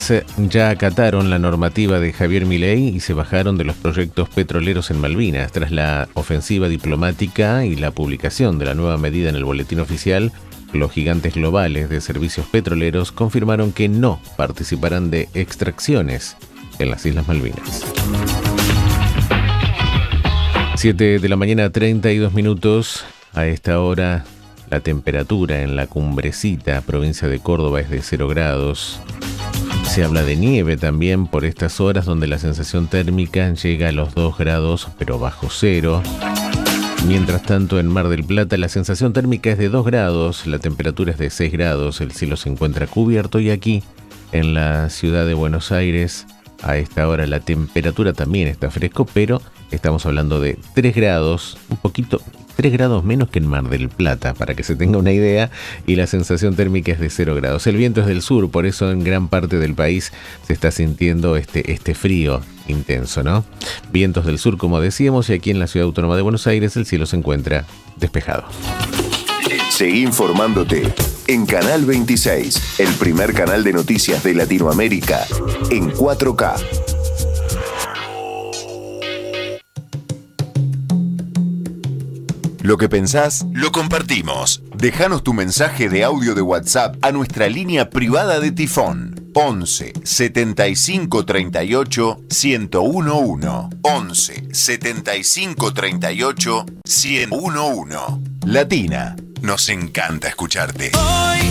ya acataron la normativa de Javier Milei y se bajaron de los proyectos petroleros en Malvinas. Tras la ofensiva diplomática y la publicación de la nueva medida en el boletín oficial, los gigantes globales de servicios petroleros confirmaron que no participarán de extracciones en las Islas Malvinas. 7 de la mañana, 32 minutos. A esta hora, la temperatura en la Cumbrecita, provincia de Córdoba, es de 0 grados. Se habla de nieve también por estas horas, donde la sensación térmica llega a los 2 grados, pero bajo cero. Mientras tanto, en Mar del Plata, la sensación térmica es de 2 grados, la temperatura es de 6 grados, el cielo se encuentra cubierto y aquí, en la ciudad de Buenos Aires, a esta hora la temperatura también está fresco, pero estamos hablando de 3 grados, un poquito, 3 grados menos que en Mar del Plata, para que se tenga una idea, y la sensación térmica es de 0 grados. El viento es del sur, por eso en gran parte del país se está sintiendo este frío intenso, ¿no? Vientos del sur, como decíamos, y aquí en la Ciudad Autónoma de Buenos Aires el cielo se encuentra despejado. Seguí informándote en Canal 26, el primer canal de noticias de Latinoamérica, en 4K. Lo que pensás, lo compartimos. Déjanos tu mensaje de audio de WhatsApp a nuestra línea privada de Tifón. 11 75 38 1011. 11 75 38 1011. Latina, nos encanta escucharte. Hoy